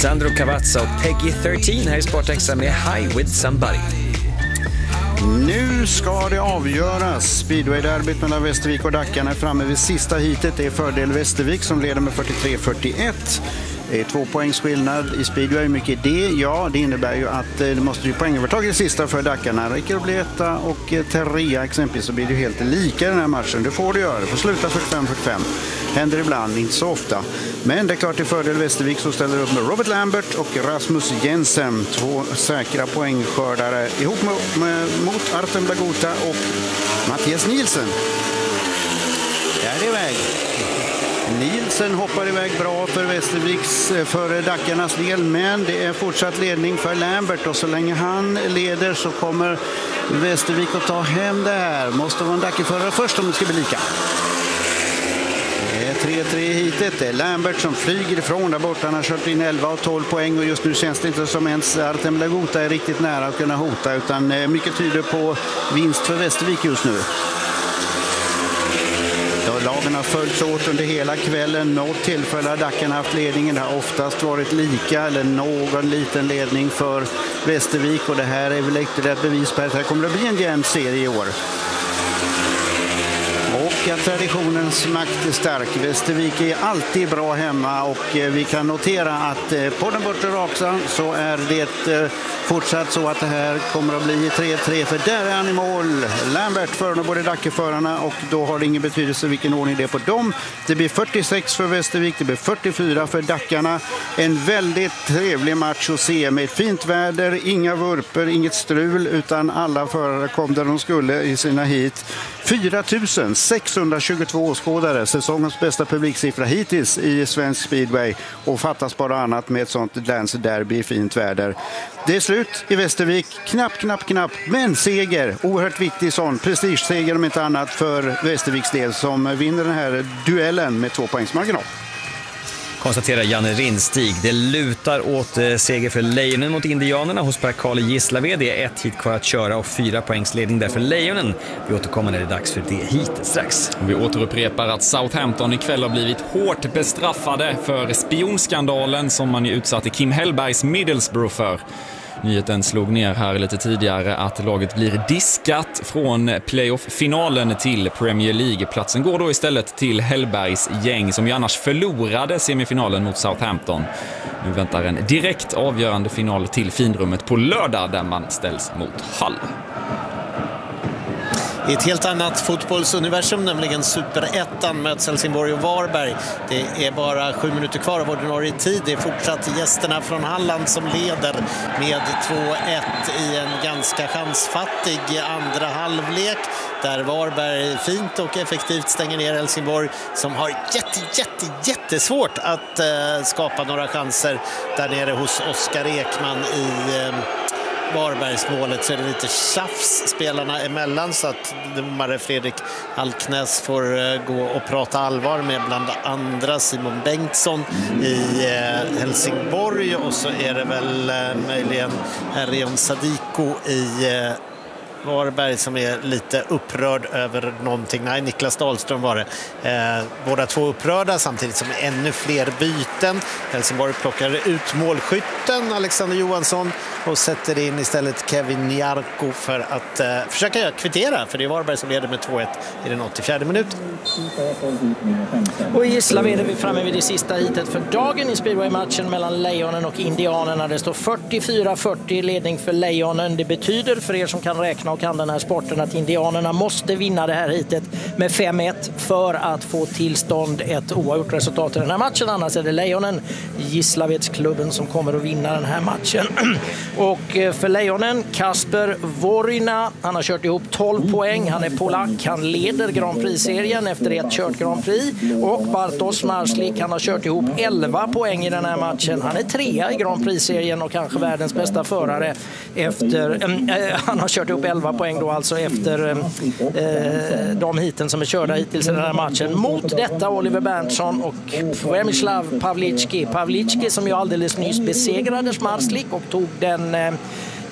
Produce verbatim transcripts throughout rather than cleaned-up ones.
Sandro Cavazza och Peggy tretton här i Sportextra med High With Somebody. Nu ska det avgöras. Speedway-derbyt mellan Västervik och Dackarna är framme vid sista hitet. Det är fördel Västervik som leder med fyrtiotre fyrtioett. Det är två poängs skillnad i speedway. Hur mycket är det? Ja, det innebär ju att det måste bli poängövertag i det sista för Dackarna. Räcker det bli etta och trea exempelvis så blir det helt lika i den här matchen. Det får det göra. Det får sluta fyrtiofem fyrtiofem. Händer ibland, inte så ofta. Men det är klart till fördel Västervik som ställer upp med Robert Lambert och Rasmus Jensen. Två säkra poängskördare ihop med, med, mot Artem Blaguta och Mattias Nielsen. Där är det iväg. Nielsen hoppar iväg bra för Västerviks, för Dackarnas del, men det är fortsatt ledning för Lambert och så länge han leder så kommer Västervik att ta hem det här. Måste vara en Dackeförare först om det ska bli lika. Det är tre tre hitet. Det är Lambert som flyger ifrån där borta. Han har kört in elva och tolv poäng och just nu känns det inte som ens Artem Blaguta är riktigt nära att kunna hota, utan mycket tyder på vinst för Västervik just nu. Lagen har följts åt under hela kvällen. Något tillfälle har Dackarna haft ledningen. Det har oftast varit lika eller någon liten ledning för Västervik. Och det här är väl ett bevis på att det här kommer att bli en jämn serie i år. Och att traditionens makt är stark. Västervik är alltid bra hemma och vi kan notera att på den bortre raksan så är det fortsatt så att det här kommer att bli tre tre, för där är han i mål. Lambert för både Dackeförarna och då har det ingen betydelse vilken ordning det är på dem. Det blir fyrtiosex för Västervik, det blir fyrtiofyra för Dackarna. En väldigt trevlig match att se med fint väder, inga vurper, inget strul, utan alla förare kom där de skulle i sina hit. fyra tusen sexhundratjugotvå åskådare, säsongens bästa publiksiffra hittills i svensk speedway, och fattas bara annat med ett sånt Dance Derby i fint väder. Det är slut i Västervik, knapp, knapp, knapp, men seger, oerhört viktig sån, prestigeseger om inte annat för Västerviks del som vinner den här duellen med två poängs marginal. Konstaterar Janne Rindstig. Det lutar åt eh, seger för Lejonen mot Indianerna hos Per-Karl Gislaved. Det är ett hit kvar att köra och fyra poängs ledning där för Lejonen. Vi återkommer när det är dags för det hit strax. Vi återupprepar att Southampton ikväll har blivit hårt bestraffade för spionskandalen som man ju utsatte Kim Hellbergs Middlesbrough för. Nyheten slog ner här lite tidigare att laget blir diskat från playoff-finalen till Premier League. Platsen går då istället till Hellbergs gäng som ju annars förlorade semifinalen mot Southampton. Nu väntar en direkt avgörande final till finrummet på lördag där man ställs mot Hull. I ett helt annat fotbollsuniversum, nämligen Superettan, möts Helsingborg och Varberg. Det är bara sju minuter kvar av ordinarie tid. Det är fortsatt gästerna från Halland som leder med två ett i en ganska chansfattig andra halvlek. Där Varberg fint och effektivt stänger ner Helsingborg som har jätte, jätte, jättesvårt att eh, skapa några chanser där nere hos Oskar Ekman i... Eh, Varbergsmålet, så är det lite tjafs spelarna emellan så att domare Fredrik Alknäs får gå och prata allvar med bland andra Simon Bengtsson i Helsingborg, och så är det väl möjligen Rion Sadiko i Varberg som är lite upprörd över någonting. Nej, Niklas Dahlström var det. Eh, båda två upprörda samtidigt som ännu fler byten. Helsingborg plockar ut målskytten Alexander Johansson och sätter in istället Kevin Jarko för att eh, försöka kvittera, för det är Varberg som leder med två ett i den åttiofjärde minuten. Och i Gislaved är vi framme vid det sista hitet för dagen i speedway-matchen mellan Lejonen och Indianerna. Det står fyrtiofyra fyrtio ledning för Lejonen. Det betyder för er som kan räkna och kan den här sporten att Indianerna måste vinna det här hitet med fem ett för att få tillstånd ett oavgjort resultat i den här matchen. Annars är det Lejonen, Gislavedsklubben, som kommer att vinna den här matchen. Och för Lejonen, Kasper Vorina, han har kört ihop tolv poäng. Han är polack, han leder Grand Prix-serien efter ett kört Grand Prix. Och Bartosz Marslik, han har kört ihop elva poäng i den här matchen. Han är trea i Grand Prix-serien och kanske världens bästa förare efter, äh, han har kört ihop elva poäng då alltså efter äh, de hiten som är körda hittills i den här matchen. Mot detta Oliver Berntsson och Przemysław Pawlicki. Pawlicki som ju alldeles nyss besegrade Marslik och tog den äh,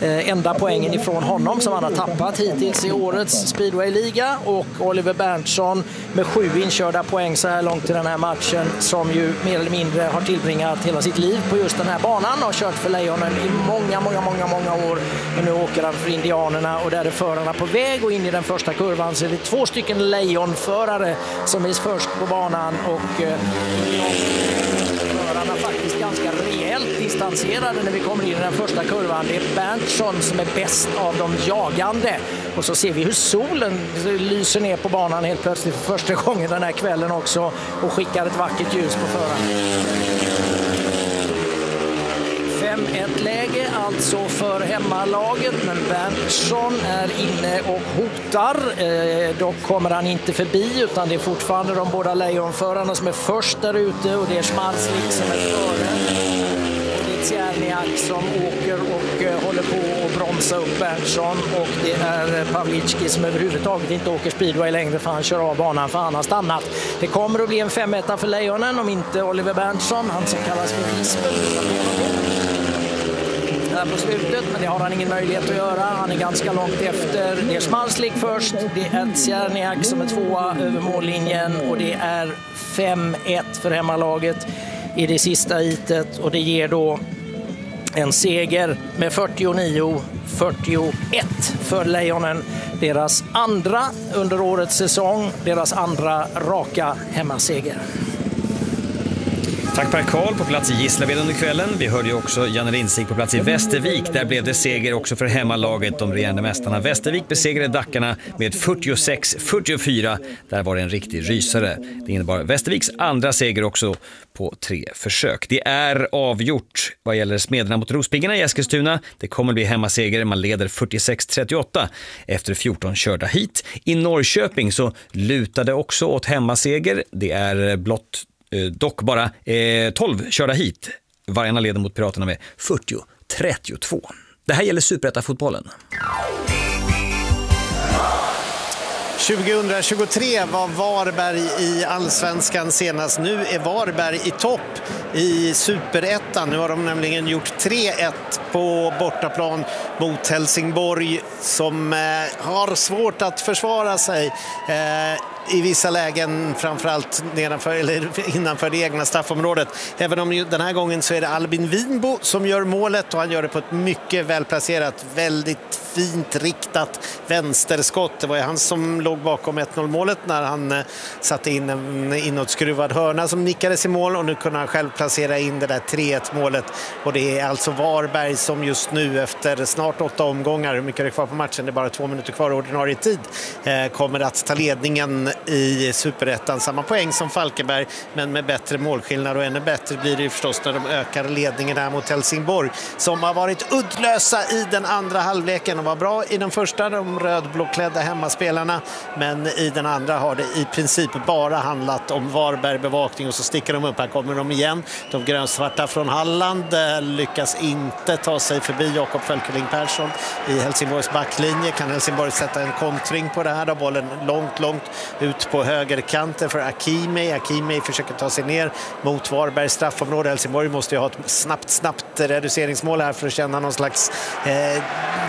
eh, enda poängen ifrån honom som han har tappat hittills i årets speedway-liga, och Oliver Berntsson med sju inkörda poäng så här långt i den här matchen, som ju mer eller mindre har tillbringat hela sitt liv på just den här banan och har kört för Lejonen i många, många, många, många år. Men nu åker han för Indianerna, och där är förarna på väg och in i den första kurvan så är det två stycken lejonförare som är först på banan, och eh, förarna faktiskt ganska rejält distanserade när vi kommer in i den första kurvan. Det är Berntsson som är bäst av de jagande, och så ser vi hur solen lyser ner på banan helt plötsligt för första gången den här kvällen också, och skickar ett vackert ljus på förarna. fem ett läge alltså för hemmalaget, men Berntsson är inne och hotar. Eh, dock kommer han inte förbi, utan det är fortfarande de båda lejonförarna som är först där ute, och det är Schmarzlik som är före. Och det är Tjerniak som åker och eh, håller på att bromsa upp Berntsson, och det är Pavlicki som överhuvudtaget inte åker speedway längre för han kör av banan för han har stannat. Det kommer att bli en fem ett för Lejonen om inte Oliver Berntsson, han som kallas för Risbel, här på slutet, men det har han ingen möjlighet att göra. Han är ganska långt efter. Det är Schmarzlik först, det är Tjerniak som är tvåa över mållinjen, och det är fem ett för hemmalaget i det sista hitet, och det ger då en seger med fyrtionio fyrtioett för Lejonen. Deras andra under årets säsong, deras andra raka hemmaseger. Tack Per Karl på plats i Gislaved under kvällen. Vi hörde ju också Janne Rinstig på plats i Västervik. Där blev det seger också för hemmalaget. De regerande mästarna Västervik besegrade Dackarna med fyrtiosex fyrtiofyra. Där var det en riktig rysare. Det innebar Västerviks andra seger också på tre försök. Det är avgjort vad gäller Smederna mot Rospiggarna i Eskilstuna. Det kommer bli hemmaseger. Man leder fyrtiosex trettioåtta efter fjorton körda hit. I Norrköping så lutade också åt hemmaseger. Det är blott dock bara eh, tolv körda hit. Vargarna leder mot Piraterna med fyrtio trettiotvå. Det här gäller Superetta-fotbollen. tjugohundratjugotre var Varberg i Allsvenskan senast. Nu är Varberg i topp i Superettan. Nu har de nämligen gjort tre ett på bortaplan mot Helsingborg, som eh, har svårt att försvara sig eh, i vissa lägen, framförallt nedanför, eller innanför det egna straffområdet. Även om den här gången så är det Albin Winbo som gör målet, och han gör det på ett mycket välplacerat, väldigt fint riktat vänsterskott. Det var ju han som låg bakom ett noll-målet när han eh, satte in en inåtskruvad hörna som nickades i mål, och nu kunde han själv placera in det där tre ett-målet. Och det är alltså Varberg som just nu efter snart åtta omgångar, hur mycket är det kvar på matchen, det är bara två minuter kvar ordinarie tid, eh, kommer att ta ledningen i Superettan. Samma poäng som Falkenberg, men med bättre målskillnad, och ännu bättre blir det ju förstås när de ökar ledningen där mot Helsingborg, som har varit uddlösa i den andra halvleken. De var bra i den första, de rödblåklädda hemmaspelarna, men i den andra har det i princip bara handlat om Varberg-bevakning, och så sticker de upp. Här kommer de igen. De grönsvarta från Halland lyckas inte ta sig förbi Jakob Fölkeling Persson i Helsingborgs backlinje. Kan Helsingborg sätta en kontring på det här då? Bollen långt, långt ut på högerkanten för Akimi. Akimi försöker ta sig ner mot Varbergs straffområde. Helsingborg måste ju ha ett snabbt, snabbt reduceringsmål här för att känna någon slags eh,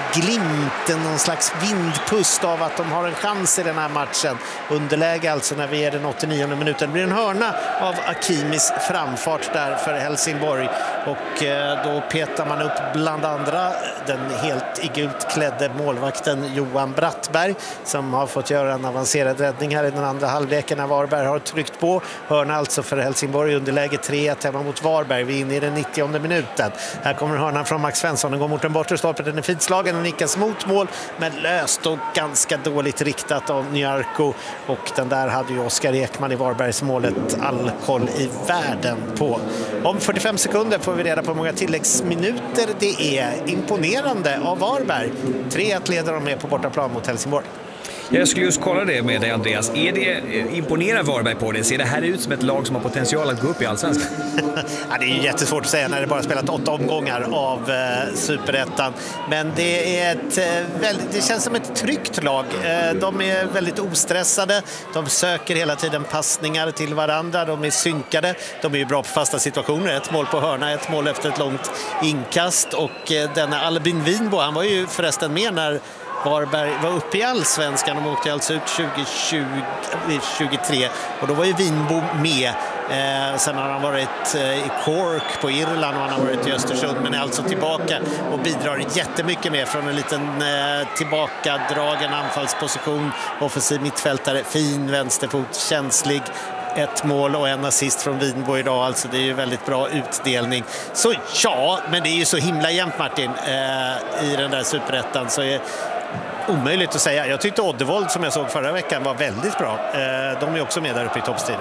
glimten, någon slags vindpust av att de har en chans i den här matchen. Underläge alltså när vi är den åttionionde minuten. Det blir en hörna av Akimis framfart där för Helsingborg, och eh, då petar man upp bland andra den helt i gult klädde målvakten Johan Brattberg, som har fått göra en avancerad räddning här i den andra halvleken när Varberg har tryckt på. Hörna alltså för Helsingborg, underläge tre ett hemma mot Varberg. Vi är inne i den nittionde minuten. Här kommer hörnan från Max Svensson. Den går mot den bortre stolpen. Den är fint slagen och nickas mot mål, men löst och ganska dåligt riktat av Nyarko. Och den där hade ju Oskar Ekman i Varbergs målet all koll i världen på. Om fyrtiofem sekunder får vi reda på hur många tilläggsminuter det är. Imponerande av Varberg. tre ett leder de med på bortaplan mot Helsingborg. Jag skulle just kolla det med dig, Andreas. Är det, imponerar Varberg på det? Ser det här ut som ett lag som har potential att gå upp i Allsvenskan? Ja, det är ju jättesvårt att säga när det bara spelat åtta omgångar av eh, Superettan. Men det, är ett, eh, väldigt, det känns som ett tryggt lag. Eh, de är väldigt ostressade. De söker hela tiden passningar till varandra. De är synkade. De är ju bra på fasta situationer. Ett mål på hörna, ett mål efter ett långt inkast. Och eh, denna Albin Winbo, han var ju förresten med när Varberg var uppe i Allsvenskan. De åkte alltså ut tjugo tjugotre och då var ju Winbo med. Eh, sen har han varit eh, i Cork på Irland och han har varit i Östersund, men är alltså tillbaka och bidrar jättemycket med från en liten eh, tillbakadragen anfallsposition. Offensiv mittfältare, fin vänsterfot, känslig. Ett mål och en assist från Winbo idag, alltså det är ju väldigt bra utdelning. Så ja, men det är ju så himla jämnt, Martin, eh, i den där Superettan, så är omöjligt att säga. Jag tyckte Oddevold, som jag såg förra veckan, var väldigt bra. Eh, de är också med där uppe i toppstriden.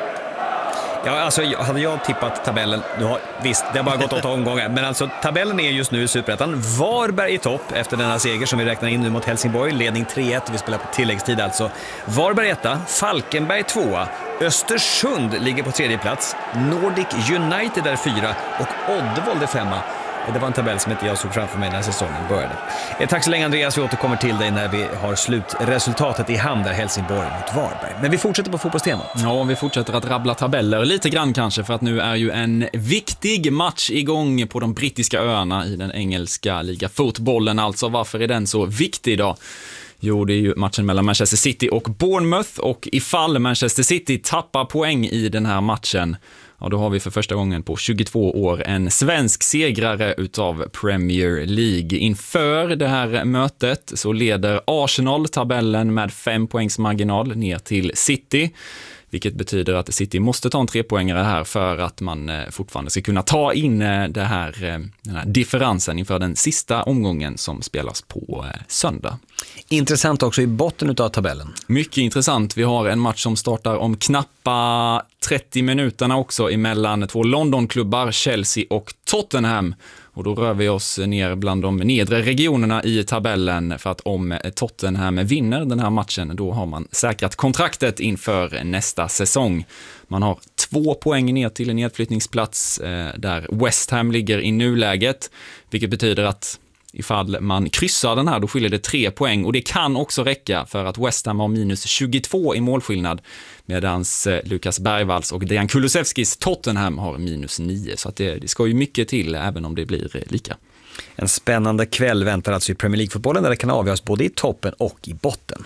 Ja, alltså hade jag tippat tabellen, nu har, visst, det har bara gått åtta omgångar, men alltså tabellen är just nu i Superettan. Varberg i topp efter denna seger som vi räknar in nu mot Helsingborg, ledning tre ett, vi spelar på tilläggstid alltså. Varberg etta, Falkenberg tvåa, Östersund ligger på tredje plats, Nordic United är fyra och Oddevold är femma. Det var en tabell som inte jag såg framför mig när säsongen började. Tack så länge, Andreas, vi återkommer till dig när vi har slutresultatet i hand där, Helsingborg mot Varberg. Men vi fortsätter på fotbollstemat. Ja, vi fortsätter att rabbla tabeller lite grann kanske, för att nu är ju en viktig match igång på de brittiska öarna i den engelska ligafotbollen. Alltså, varför är den så viktig då? Jo, det är ju matchen mellan Manchester City och Bournemouth, och ifall Manchester City tappar poäng i den här matchen, ja, då har vi för första gången på tjugotvå år en svensk segrare utav Premier League. Inför det här mötet så leder Arsenal tabellen med fem poängs marginal ner till City, vilket betyder att City måste ta en trepoängare här för att man fortfarande ska kunna ta in det här, den här differensen inför den sista omgången som spelas på söndag. Intressant också i botten av tabellen. Mycket intressant. Vi har en match som startar om knappa trettio minuterna också emellan två Londonklubbar, Chelsea och Tottenham. Och då rör vi oss ner bland de nedre regionerna i tabellen, för att om Tottenham vinner den här matchen, då har man säkrat kontraktet inför nästa säsong. Man har två poäng ner till en nedflyttningsplats eh, där West Ham ligger i nuläget, vilket betyder att ifall man kryssar den här, då skiljer det tre poäng, och det kan också räcka för att West Ham har minus tjugotvå i målskillnad, medans Lukas Bergvalls och Dejan Kulusevskis Tottenham har minus nio, så att det, det ska ju mycket till även om det blir lika. En spännande kväll väntar alltså i Premier League-fotbollen, där det kan avgöras både i toppen och i botten.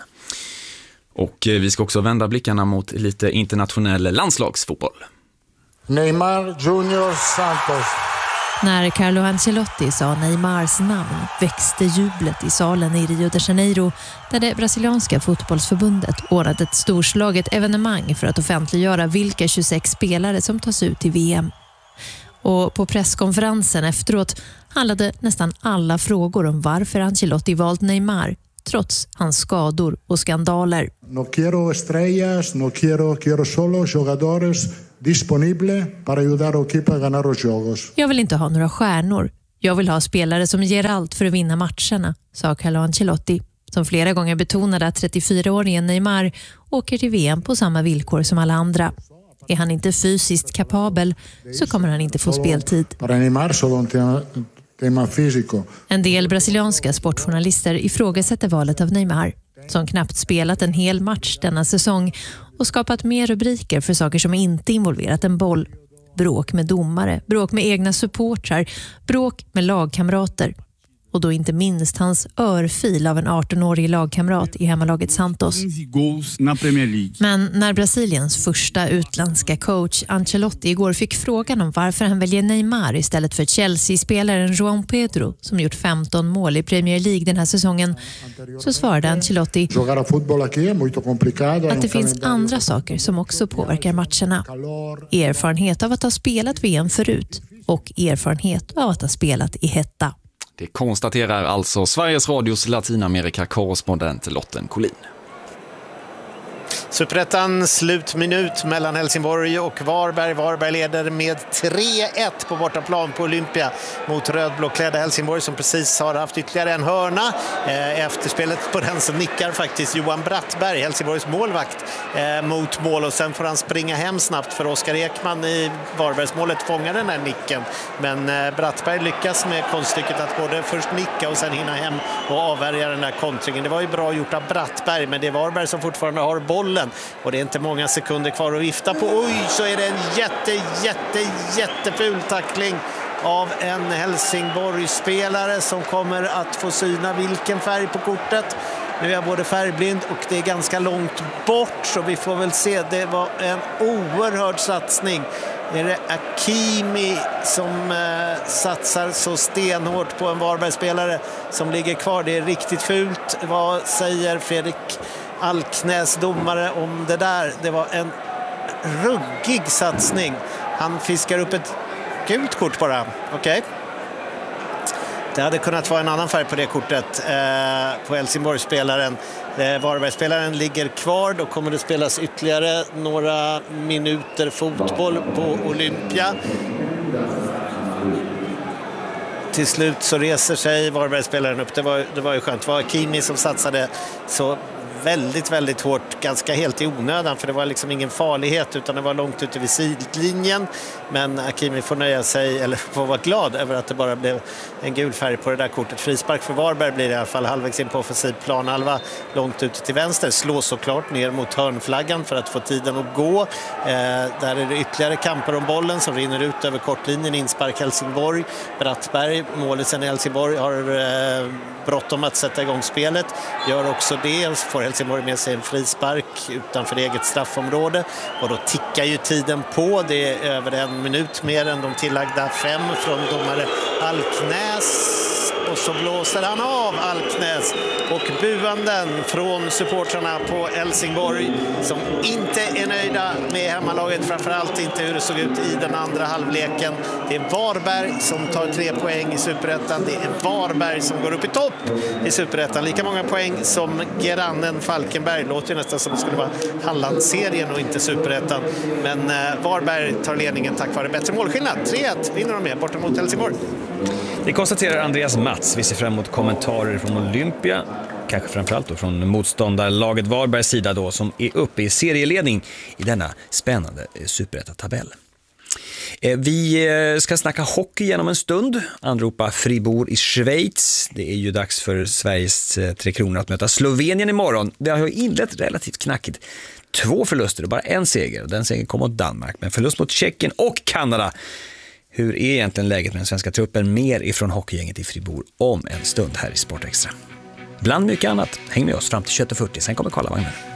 Och vi ska också vända blickarna mot lite internationell landslagsfotboll. Neymar Junior Santos. När Carlo Ancelotti sa Neymars namn växte jublet i salen i Rio de Janeiro, där det brasilianska fotbollsförbundet ordnat ett storslaget evenemang för att offentliggöra vilka tjugosex spelare som tas ut i V M. Och på presskonferensen efteråt handlade nästan alla frågor om varför Ancelotti valt Neymar, trots hans skador och skandaler. No quiero estrellas, no quiero, quiero solo jugadores disponible para ayudar al equipo a ganar los juegos. Jag vill inte ha några stjärnor. Jag vill ha spelare som ger allt för att vinna matcherna, sa Carlo Ancelotti, som flera gånger betonade att trettiofyraåringen Neymar åker till V M på samma villkor som alla andra. Är han inte fysiskt kapabel så kommer han inte få speltid. Para Neymar solo un tema físico. En del brasilianska sportjournalister ifrågasätter valet av Neymar, som knappt spelat en hel match denna säsong och skapat mer rubriker för saker som inte involverat en boll. Bråk med domare, bråk med egna supportrar, bråk med lagkamrater. Och då inte minst hans örfil av en artonårig lagkamrat i hemmalaget Santos. Men när Brasiliens första utländska coach Ancelotti igår fick frågan om varför han väljer Neymar istället för Chelsea-spelaren João Pedro, som gjort femton mål i Premier League den här säsongen, så svarade Ancelotti att det finns andra saker som också påverkar matcherna. Erfarenhet av att ha spelat V M förut och erfarenhet av att ha spelat i hetta. Det konstaterar alltså Sveriges Radios Latinamerika-korrespondent Lotten Collin. Superettan slutminut mellan Helsingborg och Varberg. Varberg leder med tre ett på bortaplan på Olympia mot rödblåklädda Helsingborg som precis har haft ytterligare en hörna. Efterspelet på den så nickar faktiskt Johan Brattberg, Helsingborgs målvakt, mot mål och sen får han springa hem snabbt för Oskar Ekman i Varbergsmålet fångar den här nicken. Men Brattberg lyckas med konststycket att både först nicka och sen hinna hem och avvärja den här kontringen. Det var ju bra gjort av Brattberg, men det är Varberg som fortfarande har bollen och det är inte många sekunder kvar att vifta på. Oj, så är det en jätte, jätte, jätteful tackling av en Helsingborg-spelare som kommer att få syna vilken färg på kortet. Nu är jag både färgblind och det är ganska långt bort så vi får väl se. Det var en oerhörd satsning. Är det Hakimi som eh, satsar så stenhårt på en Varbergsspelare som ligger kvar? Det är riktigt fult. Vad säger Fredrik Alknäs, domare, om det där? Det var en ruggig satsning. Han fiskar upp ett gult kort bara. Okej. Okay. Det hade kunnat vara en annan färg på det kortet eh, på Helsingborgsspelaren. Eh, Varbergsspelaren ligger kvar. Då kommer det spelas ytterligare några minuter fotboll på Olympia. Till slut så reser sig Varbergsspelaren upp. Det var, det var ju skönt. Det var Hakimi som satsade så väldigt, väldigt hårt, ganska helt i onödan för det var liksom ingen farlighet utan det var långt ute vid sidlinjen. Men Hakimi får nöja sig, eller får vara glad över att det bara blev en gul färg på det där kortet. Frispark för Varberg blir det i alla fall halvvägs in på offensiv planhalva långt ut till vänster. Slås såklart ner mot hörnflaggan för att få tiden att gå. Eh, där är det ytterligare kamper om bollen som rinner ut över kortlinjen. Inspark Helsingborg. Brattberg, målisen i Helsingborg, har eh, bråttom att sätta igång spelet. Gör också det. Får Helsingborg med sig en frispark utanför eget straffområde. Och då tickar ju tiden på. Det är över en minut mer än de tillagda fem från domare Alknäs. Och så blåser han av Alknäs. Och buanden från supportrarna på Helsingborg som inte är nöjda med hemmalaget. Framförallt inte hur det såg ut i den andra halvleken. Det är Varberg som tar tre poäng i Superettan. Det är Varberg som går upp i topp i Superettan. Lika många poäng som grannen Falkenberg. Låter ju nästan som det skulle vara Hallandsserien och inte Superettan. Men eh, Varberg tar ledningen tack vare bättre målskillnad. tre ett vinner de med borta mot Helsingborg. Det konstaterar Andreas Mats. Vi ser fram emot kommentarer från Olympia. Kanske framförallt då från motståndarlaget Varbergs sida då, som är uppe i serieledning i denna spännande Superettan-tabell. Vi ska snacka hockey genom en stund. Anropa Fribourg i Schweiz. Det är ju dags för Sveriges Tre Kronor att möta Slovenien imorgon. Det har ju inlett relativt knackigt. Två förluster och bara en seger. Och den segern kom mot Danmark. Men förlust mot Tjeckien och Kanada. Hur är egentligen läget med den svenska truppen? Mer ifrån hockeygänget i Fribourg om en stund här i Sportextra. Bland mycket annat. Häng med oss fram till tjugoett fyrtio. Sen kommer Karlavagnen.